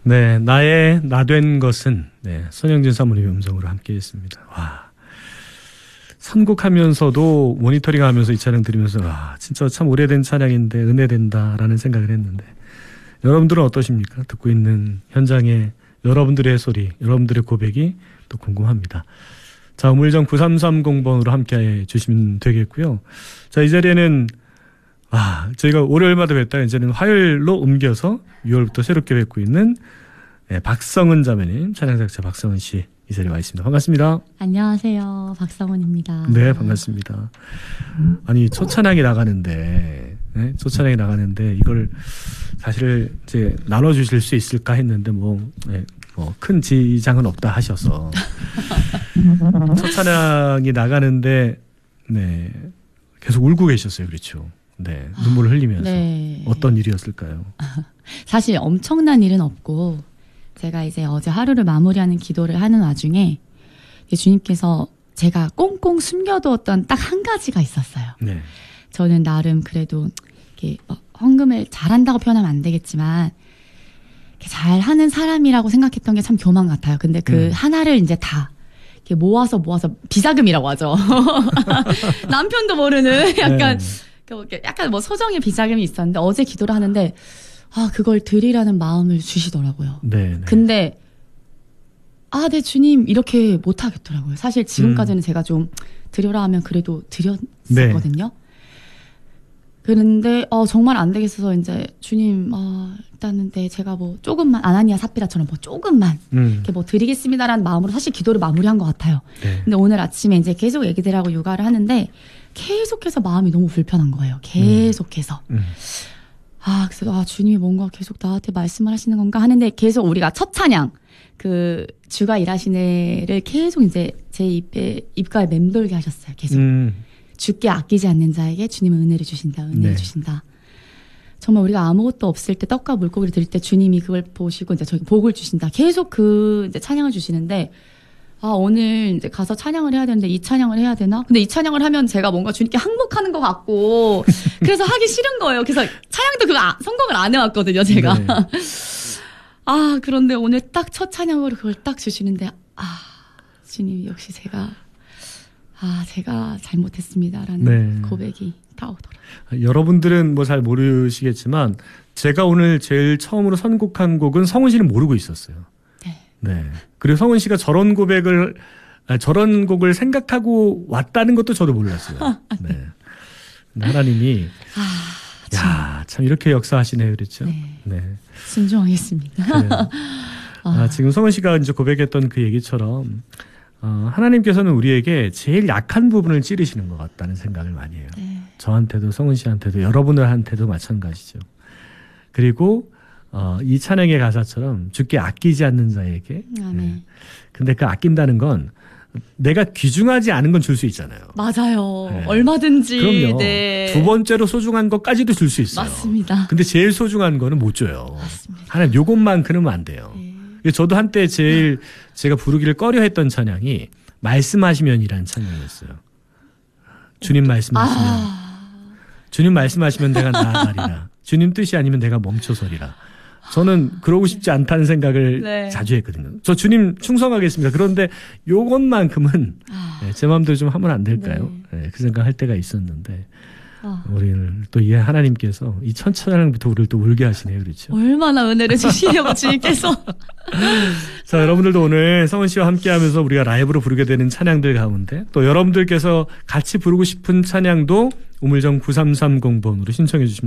네, 나의 나된 것은 손영진 사모님의 음성으로 함께했습니다. 와, 선곡하면서도 모니터링하면서 이 찬양 들으면서 진짜 참 오래된 찬양인데 은혜된다라는 생각을 했는데 여러분들은 어떠십니까? 듣고 있는 현장의 여러분들의 소리, 여러분들의 고백이 또 궁금합니다. 자, 우물정 9330번으로 함께해 주시면 되겠고요. 자, 이 자리에는 저희가 월요일마다 뵙다가 이제는 화요일로 옮겨서 6월부터 새롭게 뵙고 있는 박성은 자매님, 찬양작자 박성은 씨 이 자리에 와 있습니다. 반갑습니다. 안녕하세요. 박성은입니다. 네, 반갑습니다. 아니, 첫 찬양이 나가는데, 이걸 사실 이제 나눠주실 수 있을까 했는데, 큰 지장은 없다 하셔서. 첫 찬양이 나가는데, 계속 울고 계셨어요. 그렇죠. 네, 눈물을 흘리면서. 네. 어떤 일이었을까요? 사실 엄청난 일은 없고, 제가 이제 어제 하루를 마무리하는 기도를 하는 와중에 주님께서 제가 꽁꽁 숨겨두었던 딱 한 가지가 있었어요. 네. 저는 나름 그래도 이렇게 헌금을 잘한다고 표현하면 안 되겠지만 잘하는 사람이라고 생각했던 게 참 교만 같아요. 근데 그 하나를 이제 다 이렇게 모아서 비자금이라고 하죠. 남편도 모르는 약간 소정의 비자금이 있었는데 어제 기도를 하는데 그걸 드리라는 마음을 주시더라고요. 네. 근데 네 주님 이렇게 못 하겠더라고요. 사실 지금까지는 제가 좀 드려라 하면 그래도 드렸었거든요. 네. 그런데 정말 안 되겠어서 이제 주님 일단은 제가 조금만 아나니아 삽비라처럼 조금만 이렇게 드리겠습니다라는 마음으로 사실 기도를 마무리한 것 같아요. 네. 근데 오늘 아침에 이제 계속 애기들하고 육아를 하는데 계속해서 마음이 너무 불편한 거예요. 계속해서. 그래서 주님이 뭔가 계속 나한테 말씀을 하시는 건가 하는데 계속 우리가 첫 찬양 주가 일하시네를 계속 이제 제 입가에 맴돌게 하셨어요. 계속. 주께 아끼지 않는 자에게 주님은 은혜를 주신다. 은혜를 주신다. 정말 우리가 아무것도 없을 때 떡과 물고기를 드릴 때 주님이 그걸 보시고 이제 저기 복을 주신다. 계속 이제 찬양을 주시는데 오늘 이제 가서 찬양을 해야 되는데 이 찬양을 해야 되나? 근데 이 찬양을 하면 제가 뭔가 주님께 항복하는 것 같고 그래서 하기 싫은 거예요. 그래서 찬양도 성공을 안 해왔거든요, 제가. 네. 그런데 오늘 딱 첫 찬양으로 그걸 딱 주시는데 주님 역시 제가 잘못했습니다라는 고백이 다 오더라고요. 여러분들은 잘 모르시겠지만 제가 오늘 제일 처음으로 선곡한 곡은 성은 씨는 모르고 있었어요. 네. 그리고 성은 씨가 저런 곡을 생각하고 왔다는 것도 저도 몰랐어요. 네. 하나님이 참 이렇게 역사하시네요, 그렇죠? 네. 순종하겠습니다. 네. 지금 성은 씨가 이제 고백했던 그 얘기처럼 하나님께서는 우리에게 제일 약한 부분을 찌르시는 것 같다는 생각을 많이 해요. 네. 저한테도 성은 씨한테도 여러분들한테도 마찬가지죠. 그리고 이 찬양의 가사처럼 주께 아끼지 않는 자에게. 네. 근데 그 아낀다는 건 내가 귀중하지 않은 건 줄 수 있잖아요. 맞아요. 네. 얼마든지. 그럼요. 네. 두 번째로 소중한 것까지도 줄 수 있어요. 맞습니다. 근데 제일 소중한 거는 못 줘요. 맞습니다. 하나님 요것만큼은 안 돼요. 네. 저도 한때 제가 부르기를 꺼려했던 찬양이 말씀하시면이라는 찬양이었어요. 주님 말씀하시면. 주님 말씀하시면 내가 나아가리라. 주님 뜻이 아니면 내가 멈춰서리라. 저는 그러고 싶지 않다는 생각을 자주 했거든요. 저 주님 충성하겠습니다. 그런데 요것만큼은 제 마음대로 좀 하면 안 될까요? 네, 그 생각할 때가 있었는데 우리는 또 이 하나님께서 이 첫 찬양부터 우리를 또 울게 하시네요. 그렇죠? 얼마나 은혜를 주시려고 주님께서. 자, 여러분들도 오늘 성은 씨와 함께하면서 우리가 라이브로 부르게 되는 찬양들 가운데 또 여러분들께서 같이 부르고 싶은 찬양도 우물정 9330번으로 신청해 주시면